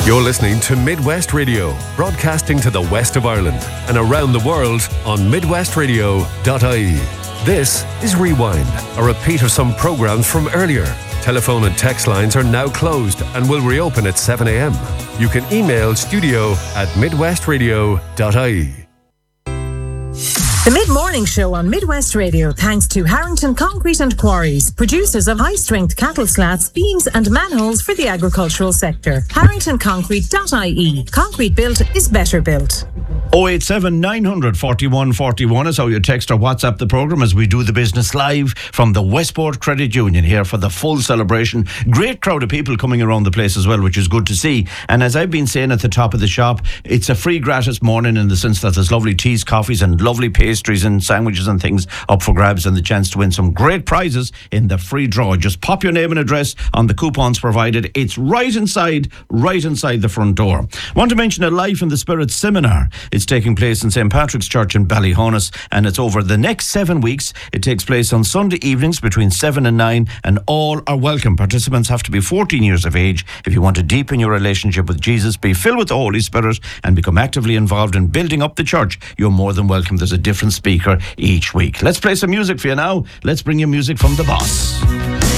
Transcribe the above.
You're listening to Midwest Radio, broadcasting to the west of Ireland and around the world on midwestradio.ie. This is Rewind, a repeat of some programs from earlier. Telephone and text lines are now closed and will reopen at 7 a.m. You can email studio@midwestradio.ie. The Mid-Morning Show on Midwest Radio, thanks to Harrington Concrete and Quarries, producers of high-strength cattle slats, beams and manholes for the agricultural sector. HarringtonConcrete.ie. Concrete built is better built. 087 900 41 41 is how you text or WhatsApp the programme as we do the business live from the Westport Credit Union here for the full celebration. Great crowd of people coming around the place as well, which is good to see. And as I've been saying at the top of the shop, it's a free gratis morning in the sense that there's lovely teas, coffees and lovely pastries and sandwiches and things up for grabs, and the chance to win some great prizes in the free draw. Just pop your name and address on the coupons provided. It's right inside the front door. Want to mention a Life in the Spirit seminar. It's taking place in St. Patrick's Church in Ballyhonus, and it's over the next 7 weeks. It takes place on Sunday evenings between 7 and 9, and all are welcome. Participants have to be 14 years of age. If you want to deepen your relationship with Jesus, be filled with the Holy Spirit, and become actively involved in building up the church, you're more than welcome. There's a different speaker each week. Let's play some music for you now. Let's bring you music from the boss.